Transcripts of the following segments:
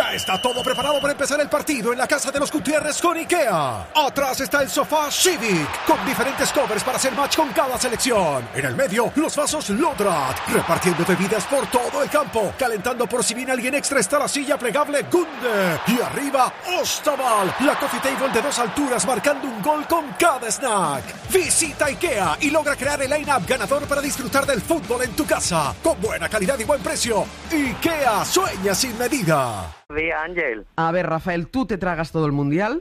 Ya está todo preparado para empezar el partido en la casa de los Gutiérrez con IKEA. Atrás está el sofá Civic, con diferentes covers para hacer match con cada selección. En el medio, los vasos Lodrat, repartiendo bebidas por todo el campo. Calentando por si viene alguien extra está la silla plegable Gunde. Y arriba, Ostaval, la coffee table de 2 alturas marcando un gol con cada snack. Visita IKEA y logra crear el line-up ganador para disfrutar del fútbol en tu casa. Con buena calidad y buen precio. IKEA, sueña sin medida. Día, Ángel. A ver, Rafael, ¿tú te tragas todo el mundial?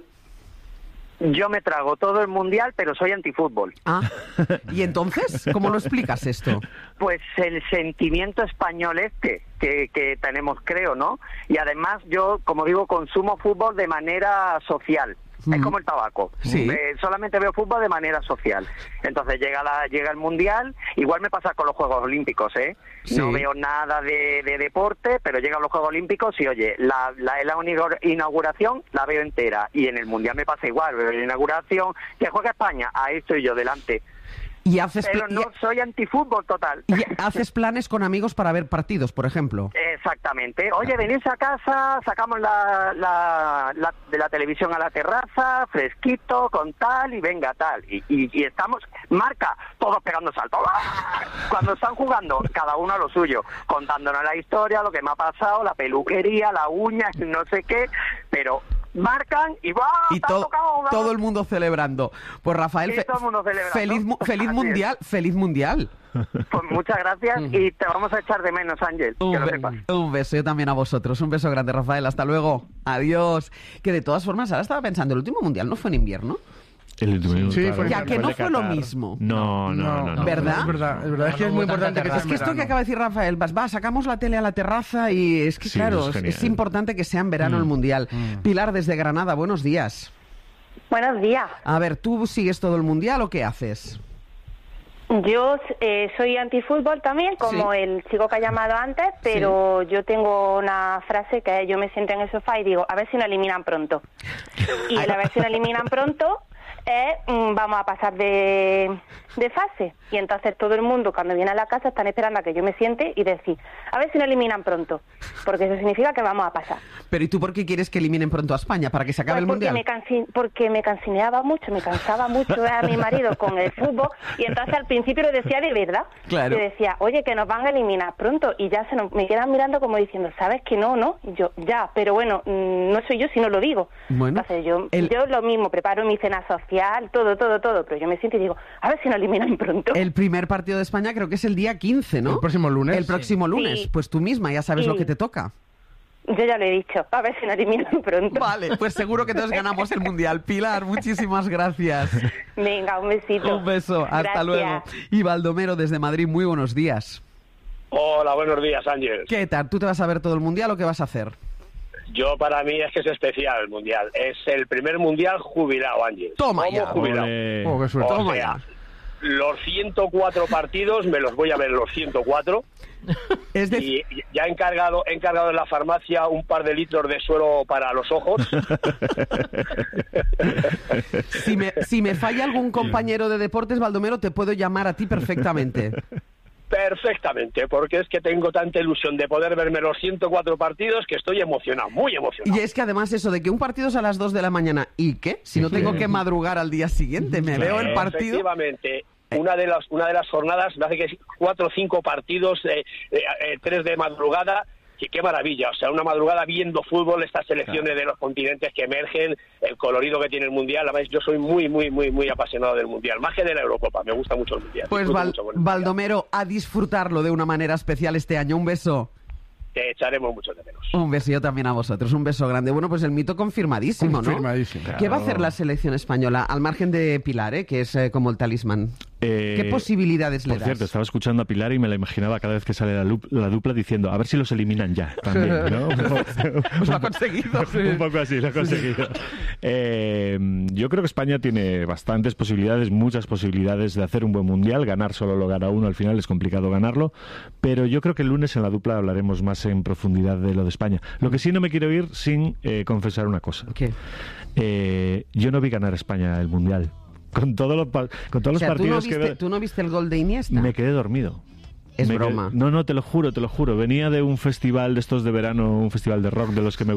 Yo me trago todo el mundial, pero soy antifútbol. Ah, ¿y entonces? ¿Cómo lo explicas esto? Pues el sentimiento español que tenemos, creo, ¿no? Y además yo, como digo, consumo fútbol de manera social. Es como el tabaco. Sí. Solamente veo fútbol de manera social. Entonces llega el Mundial, igual me pasa con los Juegos Olímpicos, ¿eh? Sí. No veo nada de deporte, pero llegan los Juegos Olímpicos y, oye, la inauguración la veo entera. Y en el Mundial me pasa igual, veo la inauguración, que juega España, ahí estoy yo delante. Y haces Pero no soy antifútbol total. Y haces planes con amigos para ver partidos, por ejemplo. Exactamente. Oye, venís a casa, sacamos de la televisión a la terraza, fresquito, con tal, y venga, tal. Y estamos, marca, todos pegando saltos. ¡Ah! Cuando están jugando, cada uno a lo suyo, contándonos la historia, lo que me ha pasado, la peluquería, la uña, no sé qué, pero... marcan y va y todo el mundo celebrando. Pues Rafael, todo el mundo celebrando. feliz mundial. Pues muchas gracias y te vamos a echar de menos, Ángel. Un beso, yo también a vosotros. Un beso grande, Rafael. Hasta luego. Adiós. Que de todas formas, ahora estaba pensando, el último mundial no fue en invierno. El último, sí, claro, ya que no fue lo mismo. No. ¿Verdad? Es verdad, es que es muy importante que sea. Es que esto que acaba de decir Rafael, sacamos la tele a la terraza y es que, sí, claro, es importante que sea en verano el mundial. Pilar, desde Granada, buenos días. Buenos días. A ver, ¿tú sigues todo el mundial o qué haces? Yo soy antifútbol también, como el chico que ha llamado antes, pero yo tengo una frase que es, yo me siento en el sofá y digo, a ver si nos eliminan pronto. Y a ver si nos eliminan pronto vamos a pasar de fase. Y entonces todo el mundo, cuando viene a la casa, están esperando a que yo me siente y decir, a ver si nos eliminan pronto, porque eso significa que vamos a pasar. Pero ¿y tú por qué quieres que eliminen pronto a España? ¿Para que se acabe el mundial? Porque me cansineaba mucho, me cansaba mucho a mi marido con el fútbol, y entonces al principio lo decía de verdad. Claro. Yo decía, oye, que nos van a eliminar pronto, y ya me quedan mirando como diciendo, ¿sabes que no? Y yo, ya, pero bueno, no soy yo si no lo digo. Bueno, entonces yo lo mismo, preparo mi cena social, todo, pero yo me siento y digo, a ver si nos eliminan pronto. El primer partido de España creo que es el día 15, ¿no? El próximo lunes. El próximo lunes. Sí. Pues tú misma ya sabes lo que te toca. Yo ya lo he dicho, a ver si nos eliminan pronto. Vale, pues seguro que todos ganamos el mundial. Pilar, muchísimas gracias. Venga, un besito. Un beso, hasta Gracias. luego. Y Baldomero desde Madrid, muy buenos días. Hola, buenos días, Ángel. ¿Qué tal? ¿Tú te vas a ver todo el mundial o qué vas a hacer? Yo, para mí, es que es especial el mundial. Es el primer mundial jubilado, Ángel. Toma ya. Jubilado. Oh, qué suerte. Toma O sea, ya. los 104 partidos me los voy a ver los 104. Y ya he encargado en la farmacia un par de litros de suero para los ojos. Si me falla algún compañero de deportes, Baldomero, te puedo llamar a ti perfectamente. Perfectamente, porque es que tengo tanta ilusión de poder verme los 104 partidos que estoy emocionado, muy emocionado. Y es que además eso de que un partido es a las 2 de la mañana, ¿y qué? Si no tengo que madrugar al día siguiente, me veo el partido... Efectivamente. Una de las jornadas me hace que 4 o 5 partidos, 3 de madrugada, y qué maravilla, o sea, una madrugada viendo fútbol, estas selecciones de los continentes que emergen, el colorido que tiene el Mundial. Además, yo soy muy apasionado del Mundial, más que de la Eurocopa, me gusta mucho el Mundial. Pues Baldomero, a disfrutarlo de una manera especial este año, un beso. Te echaremos mucho de menos. Un beso yo también a vosotros, un beso grande. Bueno, pues el mito confirmadísimo, ¿no? Confirmadísimo. ¿Qué va a hacer la selección española, al margen de Pilar, que es como el talismán? ¿Qué posibilidades le das? Por cierto, estaba escuchando a Pilar y me la imaginaba cada vez que sale la dupla diciendo, a ver si los eliminan ya, también, ¿no? Pues lo ha conseguido. Un poco así, lo ha conseguido. Yo creo que España tiene bastantes posibilidades, muchas posibilidades de hacer un buen mundial. Ganar solo lo gana uno, al final es complicado ganarlo. Pero yo creo que el lunes en la dupla hablaremos más en profundidad de lo de España. Lo que sí no me quiero ir sin confesar una cosa. ¿Qué? Yo no vi ganar a España el mundial. Con todos los partidos ¿Tú no viste el gol de Iniesta? Me quedé dormido. Es broma. No, te lo juro. Venía de un festival de estos de verano, un festival de rock de los que me